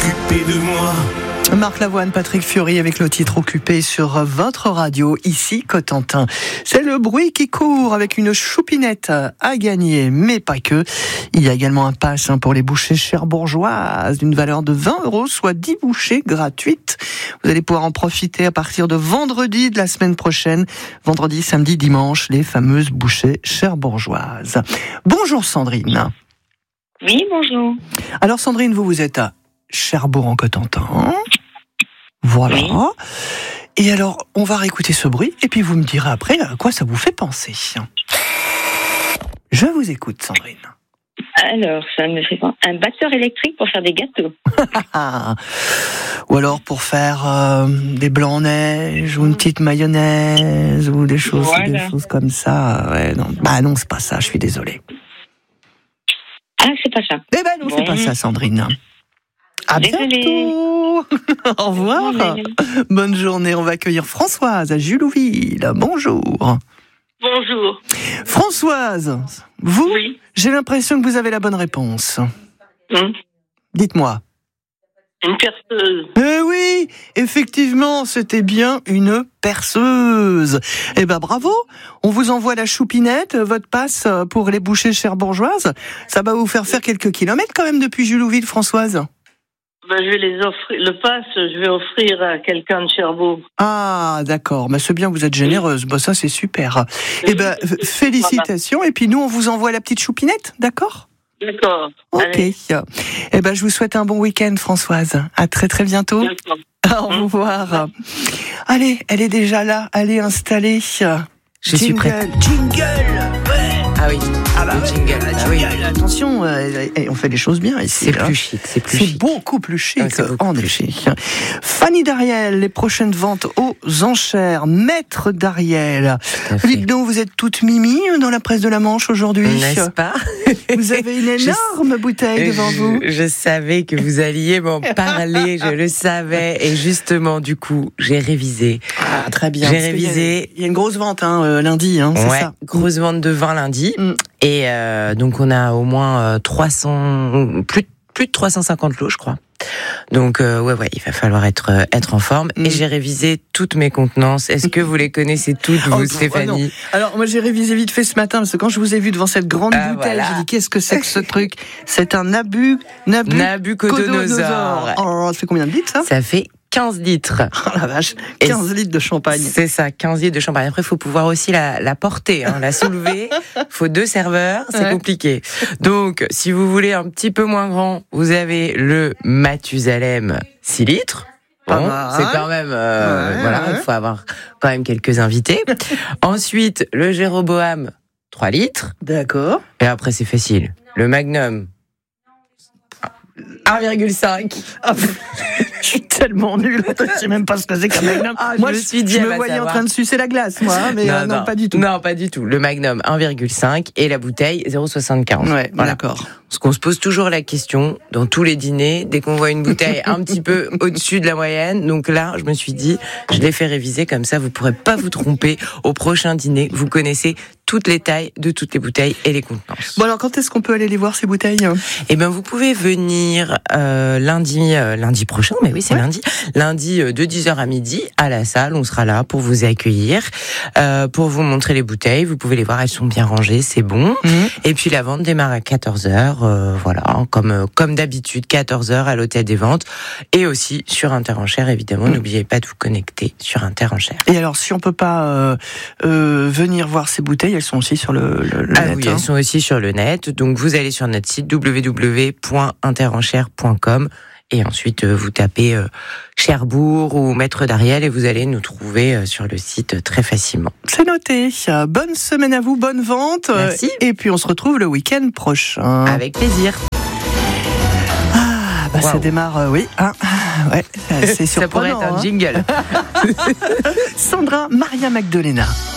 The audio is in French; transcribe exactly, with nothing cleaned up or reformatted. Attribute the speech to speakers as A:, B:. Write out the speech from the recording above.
A: occupé de moi.
B: Marc Lavoine, Patrick Fiori avec le titre Occupé sur votre radio, ici Cotentin. C'est le bruit qui court avec une choupinette à gagner, mais pas que. Il y a également un pass pour les bouchées cherbourgeoises d'une valeur de vingt euros, soit dix bouchées gratuites. Vous allez pouvoir en profiter à partir de vendredi de la semaine prochaine. Vendredi, samedi, dimanche, les fameuses bouchées cherbourgeoises. Bonjour Sandrine.
C: Oui, bonjour.
B: Alors Sandrine, vous, vous êtes à Cherbourg en Cotentin. Voilà. Oui. Et alors, on va réécouter ce bruit, et puis vous me direz après à quoi ça vous fait penser. Je vous écoute, Sandrine.
C: Alors, ça me fait penser un batteur électrique pour faire des gâteaux.
B: Ou alors pour faire euh, des blancs en neige, ou une petite mayonnaise, ou des choses, voilà. des choses comme ça. Ouais, non. Bah non, c'est pas ça, je suis désolée.
C: Ah, c'est pas ça.
B: Eh ben non, bon. c'est pas ça, Sandrine. À
C: Désolée.
B: bientôt. Au revoir. Désolée. Bonne journée. On va accueillir Françoise à Julouville. Bonjour.
D: Bonjour.
B: Françoise, vous,
D: oui.
B: J'ai l'impression que vous avez la bonne réponse.
D: Hum.
B: Dites-moi.
D: Une perceuse.
B: Eh oui, effectivement, c'était bien une perceuse. Eh ben bravo, on vous envoie la choupinette, votre passe pour les bouchées cherbourgeoises. Ça va vous faire faire quelques kilomètres quand même depuis Julouville, Françoise.
D: Ben, je vais les offrir. Le pass, je vais offrir à quelqu'un de Cherbourg.
B: Ah, d'accord. Ben, c'est bien, vous êtes généreuse. Ben, ça, c'est super. Eh ben, félicitations. Voilà. Et puis, nous, on vous envoie la petite choupinette, d'accord ?
D: D'accord.
B: Ok.
D: Allez.
B: Eh ben, je vous souhaite un bon week-end, Françoise. À très, très bientôt.
D: D'accord.
B: Au revoir. Mmh. Allez, elle est déjà là. Elle est installée.
E: Je
B: jingle,
E: suis prête.
B: Jingle. Ouais.
E: Ah oui.
B: Ah bah,
E: le jingle.
B: ah,
E: Ah
B: jingle.
E: oui.
B: Attention, euh, on fait les choses bien ici.
E: C'est
B: là.
E: plus chic. C'est plus
B: C'est
E: chic.
B: beaucoup plus chic.
E: Ouais, beaucoup
B: en
E: plus
B: effet. Fanny Dariel, les prochaines ventes aux enchères. Maître Dariel. Dites donc, vous êtes toute mimi dans la presse de la Manche aujourd'hui.
E: N'est-ce pas ?
B: Vous avez une énorme je, bouteille devant
E: je,
B: vous.
E: Je savais que vous alliez m'en parler. Je le savais. Et justement, du coup, j'ai révisé.
B: Ah, très bien.
E: J'ai révisé.
B: Il y a une grosse vente hein, euh, lundi, hein, c'est
E: ouais,
B: ça.
E: Grosse vente de vin lundi. Mm. Et euh, donc, on a au moins euh, trois cents, plus, plus de trois cent cinquante lots, je crois. Donc, euh, ouais, ouais, il va falloir être, euh, être en forme. Mm. Et j'ai révisé toutes mes contenances. Est-ce que vous les connaissez toutes, vous, oh, Stéphanie ?
B: oh Alors, moi, j'ai révisé vite fait ce matin, parce que quand je vous ai vu devant cette grande ah, bouteille, voilà. J'ai dit, qu'est-ce que c'est que ce truc ? C'est un Nabu, Nabu,
E: Nabucodonosor.
B: Oh, ça fait combien de litres, ça ?
E: Ça fait quinze litres.
B: Oh la vache, quinze litres de champagne.
E: C'est ça, quinze litres de champagne. Après, il faut pouvoir aussi la, la porter, hein, la soulever. Il faut deux serveurs, c'est ouais. compliqué. Donc, si vous voulez un petit peu moins grand, vous avez le Mathusalem six litres. Bon, ah, c'est quand même, euh, ouais, voilà, il ouais. faut avoir quand même quelques invités. Ensuite, le Jéroboam, trois litres.
B: D'accord.
E: Et après, c'est facile. Le Magnum, un virgule cinq.
B: Ah, je suis tellement nulle, je sais même pas ce que c'est qu'un Magnum. Ah, moi, je me, suis dit, je me voyais savoir. En train de sucer la glace, moi, mais non, euh, non, non, pas du tout.
E: Non, pas du tout. Le Magnum, un virgule cinq et la bouteille, zéro virgule soixante-quinze.
B: Ouais,
E: voilà.
B: D'accord.
E: Parce qu'on se pose toujours la question, dans tous les dîners, dès qu'on voit une bouteille un petit peu au-dessus de la moyenne. Donc là, je me suis dit, je l'ai fait réviser, comme ça, vous pourrez pas vous tromper. Au prochain dîner, vous connaissez toutes les tailles de toutes les bouteilles et les contenances.
B: Bon alors, quand est-ce qu'on peut aller les voir, ces bouteilles ?
E: Eh ben, vous pouvez venir euh, lundi, euh, lundi prochain, mais oui, c'est ouais. lundi. Lundi euh, de dix heures à midi, à la salle, on sera là pour vous accueillir, euh, pour vous montrer les bouteilles. Vous pouvez les voir, elles sont bien rangées, c'est bon. Mmh. Et puis la vente démarre à quatorze heures. Euh, voilà, comme euh, comme d'habitude, quatorze heures à l'hôtel des ventes et aussi sur Interenchères, évidemment. Mmh. N'oubliez pas de vous connecter sur Interenchères.
B: Et alors, si on peut pas euh, euh, venir voir ces bouteilles, elles sont aussi sur le, le, le
E: ah
B: net.
E: Oui,
B: hein.
E: Elles sont aussi sur le net. Donc, vous allez sur notre site w w w point interenchères point com et ensuite euh, vous tapez euh, Cherbourg ou Maître Dariel et vous allez nous trouver euh, sur le site euh, très facilement.
B: C'est noté. Bonne semaine à vous, bonne vente.
E: Merci.
B: Et puis on se retrouve le week-end prochain.
E: Avec plaisir.
B: Ah, bah wow. Ça démarre, euh, oui. Hein, ouais, c'est surprenant.
E: Ça pourrait être un jingle.
B: Hein. Sandra Maria Magdalena.